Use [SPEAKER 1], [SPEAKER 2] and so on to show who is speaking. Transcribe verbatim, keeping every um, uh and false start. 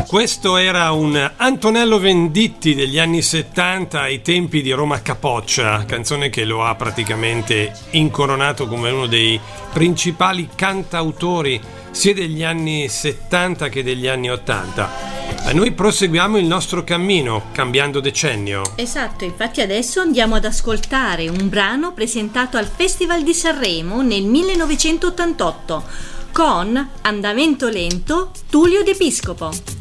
[SPEAKER 1] Questo era un Antonello Venditti degli anni settanta ai tempi di Roma Capoccia, canzone che lo ha praticamente incoronato come uno dei principali cantautori sia degli anni settanta che degli anni ottanta. E noi proseguiamo il nostro cammino, cambiando decennio.
[SPEAKER 2] Esatto, infatti adesso andiamo ad ascoltare un brano presentato al Festival di Sanremo nel millenovecentottantotto con Andamento lento, Tullio De Piscopo.